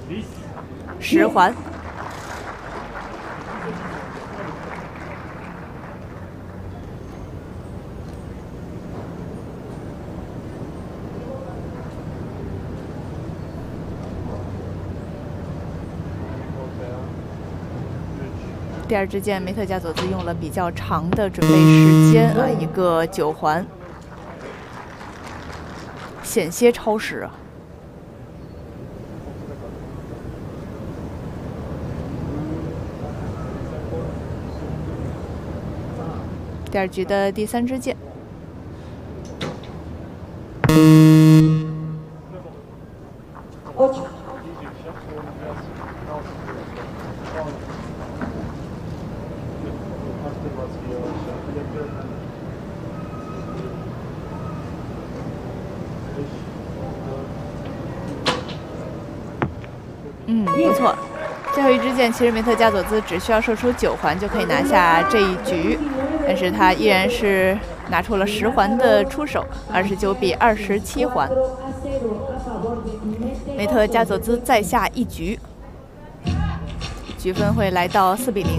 10环。第二支箭，梅特加佐兹用了比较长的准备时间啊，一个9环，险些超时啊。第二局的第3支箭。 不错。最后一支箭，其实梅特加佐兹只需要射出9环就可以拿下这一局，但是他依然是拿出了10环的出手，29比27环。梅特加佐兹再下一局，局分会来到4比0。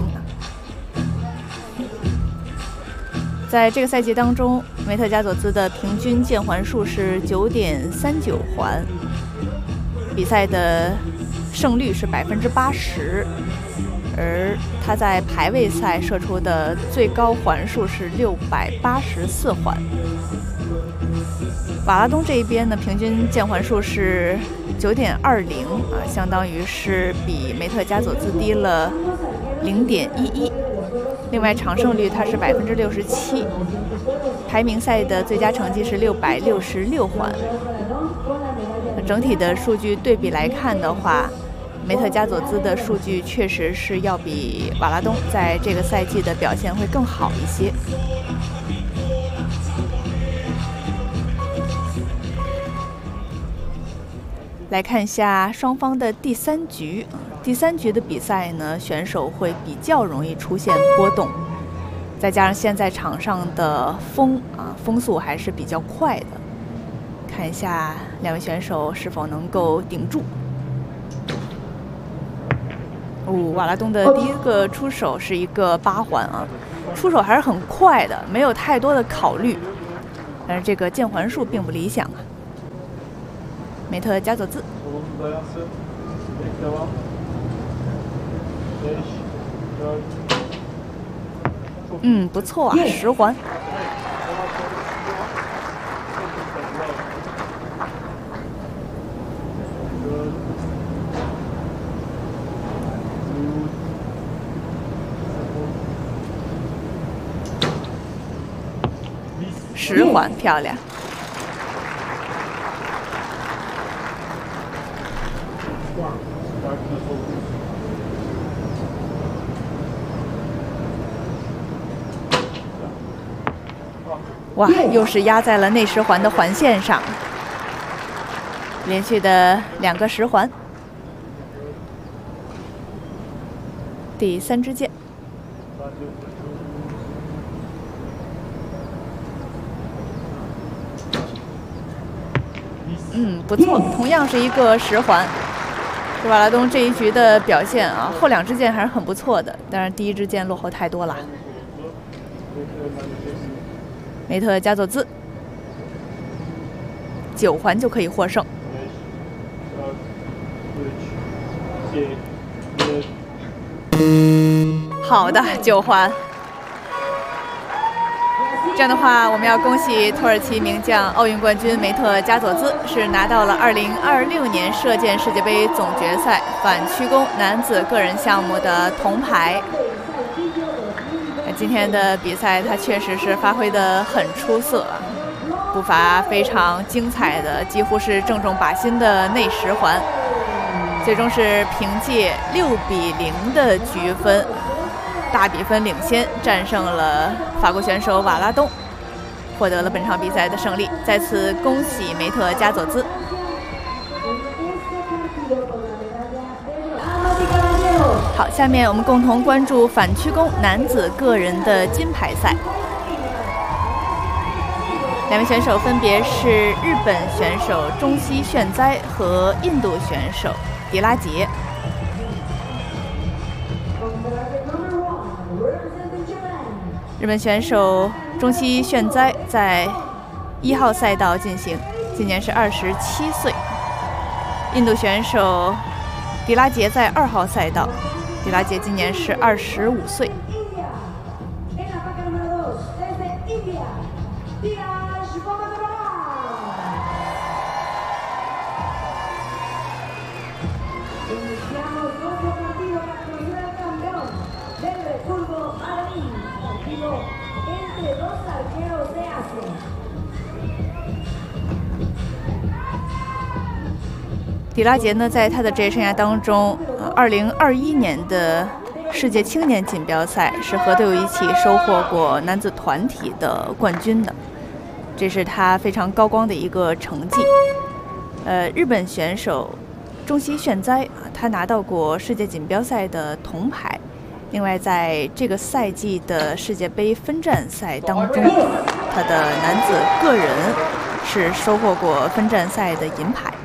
在这个赛季当中，梅特加佐兹的平均键环数是9.39环，比赛的胜率是80%，而他在排位赛射出的最高环数是684环。瓦拉东这一边呢，平均键环数是9.20啊，相当于是比梅特加佐兹低了0.11。另外场胜率它是67%，排名赛的最佳成绩是666环。整体的数据对比来看的话，梅特加佐兹的数据确实是要比瓦拉东在这个赛季的表现会更好一些。来看一下双方的第3局。第3局的比赛呢，选手会比较容易出现波动，再加上现在场上的风速还是比较快的，看一下2位选手是否能够顶住。瓦拉东的第一个出手是一个8环啊，出手还是很快的，没有太多的考虑，但是这个键环数并不理想啊。梅特加佐兹。不错啊，10环。10环，漂亮。哇，又是压在了内10环的环线上，连续的2个10环。第3支箭。不错，同样是一个10环。瓦拉东这一局的表现啊，后2支箭还是很不错的，但是第1支箭落后太多了。梅特加佐兹9环就可以获胜。好的，9环。这样的话，我们要恭喜土耳其名将奥运冠军梅特加佐兹，是拿到了2026年射箭世界杯总决赛反曲弓男子个人项目的铜牌。今天的比赛，他确实是发挥得很出色，步伐非常精彩的，几乎是正中靶心的内10环，最终是凭借6比0的局分，大比分领先，战胜了法国选手瓦拉东，获得了本场比赛的胜利。再次恭喜梅特加佐兹。好，下面我们共同关注反曲弓男子个人的金牌赛。2 两位选手分别是日本选手中西炫哉和印度选手迪拉杰。日本选手中西炫哉在1号赛道进行，今年是27岁。印度选手迪拉杰在2号赛道，迪拉杰今年是25岁。迪拉杰呢，在他的职业生涯当中，2021年的世界青年锦标赛是和队友一起收获过男子团体的冠军的，这是他非常高光的一个成绩。日本选手中西炫哉他拿到过世界锦标赛的铜牌，另外在这个赛季的世界杯分站赛当中，他的男子个人是收获过分站赛的银牌。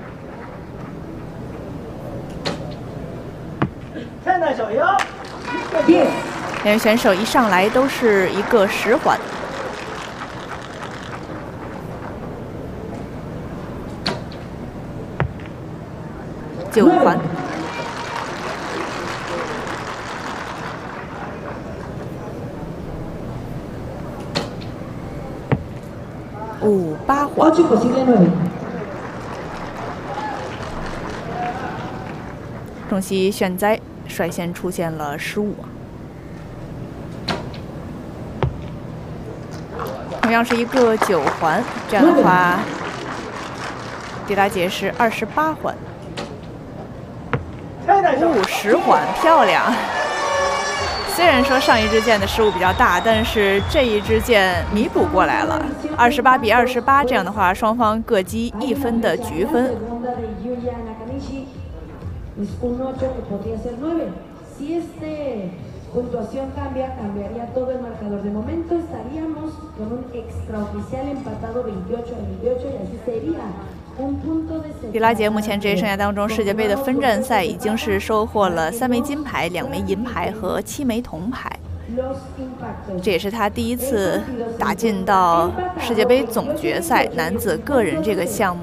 两位选手一上来都是一个10环。9环。8环。中西炫哉率先出现了失误。同样是一个9环，这样的话，迪拉杰是28环。10环，漂亮！虽然说上一支箭的失误比较大，但是这一支箭弥补过来了，28比28，这样的话双方各积1分的局分。 puntuación cambiaría todo el marcador. De momento estaríamos con un extraoficial empatado 28-28 y así sería un punto de separación. 迪拉杰目前职业生涯当中，世界杯的分站赛已经是收获了3枚金牌、2枚银牌和7枚铜牌。这也是他第一次打进到世界杯总决赛男子个人这个项目。